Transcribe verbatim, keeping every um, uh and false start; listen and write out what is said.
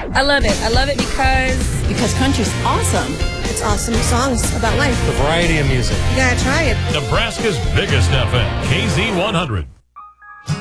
I love it. I love it because... Because country's awesome. It's awesome songs about life. The variety of music. You gotta try it. Nebraska's biggest F M, K Z one hundred.